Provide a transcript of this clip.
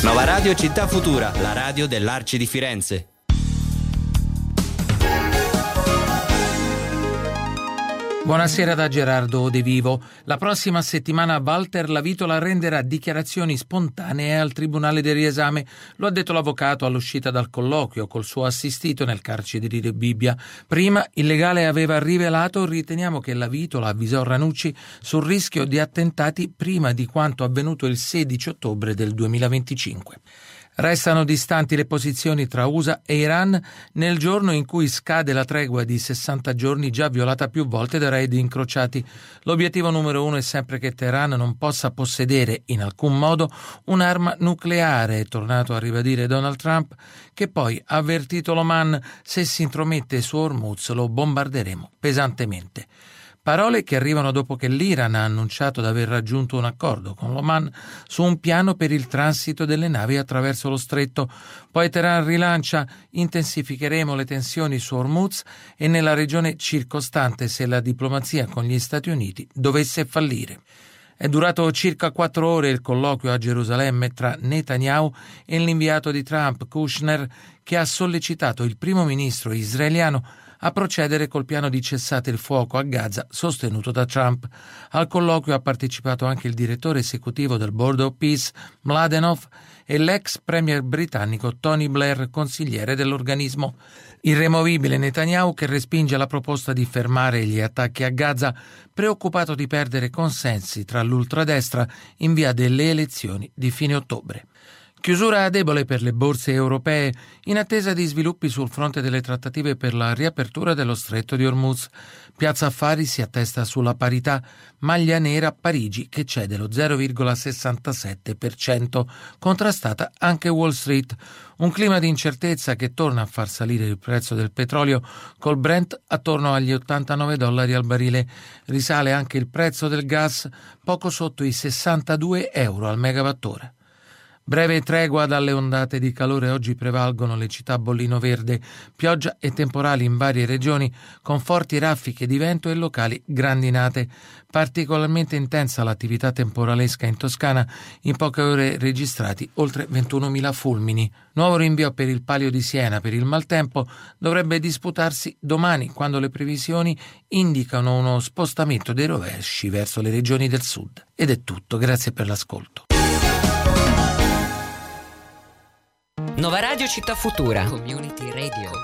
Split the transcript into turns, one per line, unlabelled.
Nova Radio Città Futura, la radio dell'Arci di Firenze.
Buonasera da Gerardo De Vivo. La prossima settimana Walter Lavitola renderà dichiarazioni spontanee al Tribunale del riesame. Lo ha detto l'avvocato all'uscita dal colloquio col suo assistito nel carcere di Rebibbia. Prima il legale aveva rivelato: riteniamo che Lavitola avvisò Ranucci sul rischio di attentati prima di quanto avvenuto il 16 ottobre del 2025. Restano distanti le posizioni tra USA e Iran nel giorno in cui scade la tregua di 60 giorni già violata più volte da raid incrociati. L'obiettivo numero uno è sempre che Teheran non possa possedere in alcun modo un'arma nucleare, è tornato a ribadire Donald Trump, che poi ha avvertito l'Oman: se si intromette su Hormuz lo bombarderemo pesantemente. Parole che arrivano dopo che l'Iran ha annunciato di aver raggiunto un accordo con l'Oman su un piano per il transito delle navi attraverso lo stretto. Poi Teheran rilancia: intensificheremo le tensioni su Hormuz e nella regione circostante se la diplomazia con gli Stati Uniti dovesse fallire. È durato circa 4 ore il colloquio a Gerusalemme tra Netanyahu e l'inviato di Trump, Kushner, che ha sollecitato il primo ministro israeliano a procedere col piano di cessate il fuoco a Gaza sostenuto da Trump. Al colloquio ha partecipato anche il direttore esecutivo del Board of Peace, Mladenov, e l'ex premier britannico Tony Blair, consigliere dell'organismo. Irremovibile Netanyahu, che respinge la proposta di fermare gli attacchi a Gaza, preoccupato di perdere consensi tra l'ultradestra in via delle elezioni di fine ottobre. Chiusura debole per le borse europee in attesa di sviluppi sul fronte delle trattative per la riapertura dello stretto di Hormuz. Piazza Affari si attesta sulla parità, maglia nera a Parigi che cede lo 0,67%, contrastata anche Wall Street. Un clima di incertezza che torna a far salire il prezzo del petrolio, col Brent attorno agli $89 al barile. Risale anche il prezzo del gas, poco sotto i 62 euro al megawattora. Breve tregua dalle ondate di calore, oggi prevalgono le città a bollino verde, pioggia e temporali in varie regioni con forti raffiche di vento e locali grandinate. Particolarmente intensa l'attività temporalesca in Toscana, in poche ore registrati oltre 21.000 fulmini. Nuovo rinvio per il Palio di Siena per il maltempo dovrebbe disputarsi domani, quando le previsioni indicano uno spostamento dei rovesci verso le regioni del sud. Ed è tutto, grazie per l'ascolto.
Nova Radio Città Futura.
Community Radio.